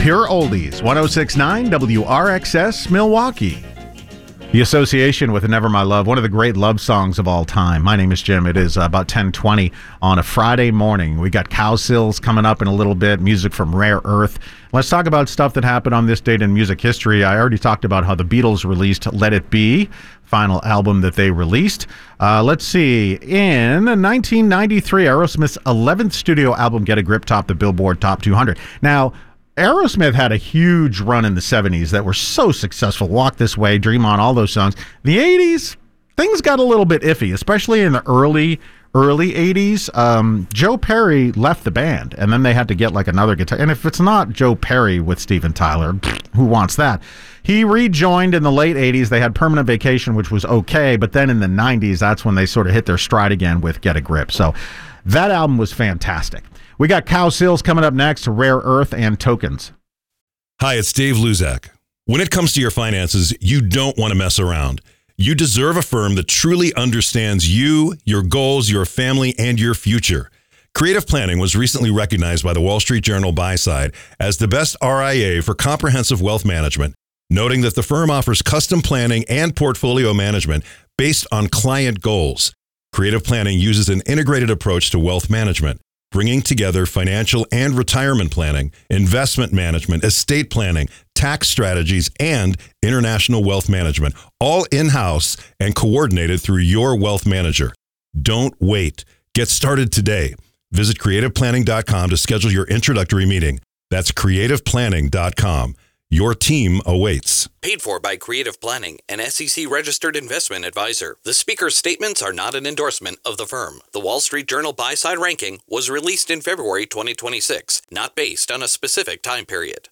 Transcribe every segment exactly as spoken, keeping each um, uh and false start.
Pure Oldies, one oh six point nine W R X S, Milwaukee. The association with Never My Love, one of the great love songs of all time. My name is Jim. It is about ten twenty on a Friday morning. We got Cowsills coming up in a little bit, music from Rare Earth. Let's talk about stuff that happened on this date in music history. I already talked about how the Beatles released Let It Be, final album that they released. Uh, let's see. In nineteen ninety-three, Aerosmith's eleventh studio album, Get a Grip, topped the Billboard Top two hundred. Now, Aerosmith had a huge run in the seventies that were so successful. Walk This Way, Dream On, all those songs. The eighties, things got a little bit iffy, especially in the early, early eighties. Um, Joe Perry left the band, and then they had to get like another guitar. And if it's not Joe Perry with Steven Tyler, who wants that? He rejoined in the late eighties. They had Permanent Vacation, which was okay, but then in the nineties, that's when they sort of hit their stride again with Get a Grip. So that album was fantastic. We got Cowsills coming up next, Rare Earth and Tokens. Hi, it's Dave Luzak. When it comes to your finances, you don't want to mess around. You deserve a firm that truly understands you, your goals, your family, and your future. Creative Planning was recently recognized by the Wall Street Journal Buy-Side as the best R I A for comprehensive wealth management, noting that the firm offers custom planning and portfolio management based on client goals. Creative Planning uses an integrated approach to wealth management, bringing together financial and retirement planning, investment management, estate planning, tax strategies, and international wealth management, all in-house and coordinated through your wealth manager. Don't wait. Get started today. Visit creative planning dot com to schedule your introductory meeting. That's creative planning dot com. Your team awaits. Paid for by Creative Planning, an S E C-registered investment advisor. The speaker's statements are not an endorsement of the firm. The Wall Street Journal Buy-Side ranking was released in February twenty twenty-six, not based on a specific time period.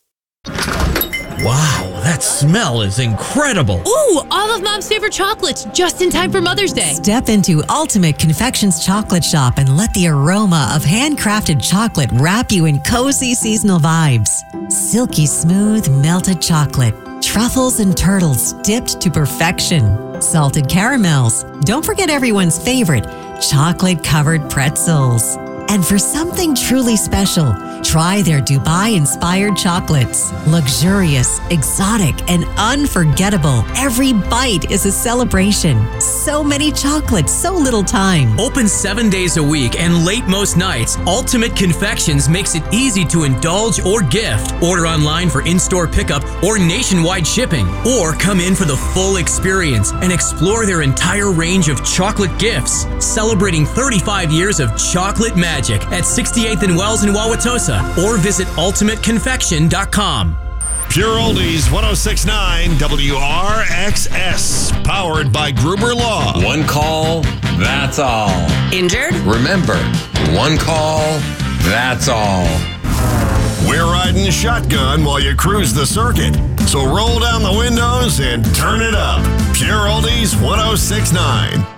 Wow, that smell is incredible. Ooh, all of Mom's favorite chocolates, just in time for Mother's Day. Step into Ultimate Confections Chocolate Shop and let the aroma of handcrafted chocolate wrap you in cozy seasonal vibes. Silky smooth melted chocolate, truffles and turtles dipped to perfection, salted caramels. Don't forget everyone's favorite, chocolate-covered pretzels. And for something truly special, try their Dubai-inspired chocolates. Luxurious, exotic, and unforgettable. Every bite is a celebration. So many chocolates, so little time. Open seven days a week and late most nights, Ultimate Confections makes it easy to indulge or gift. Order online for in-store pickup or nationwide shipping. Or come in for the full experience and explore their entire range of chocolate gifts. Celebrating thirty-five years of chocolate magic at sixty-eighth and Wells in Wauwatosa, or visit ultimate confection dot com. Pure Oldies, one oh six point nine W R X S, powered by Gruber Law. One call, that's all. Injured? Remember, one call, that's all. We're riding shotgun while you cruise the circuit, so roll down the windows and turn it up. Pure Oldies, one oh six point nine.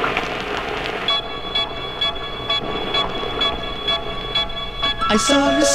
I saw a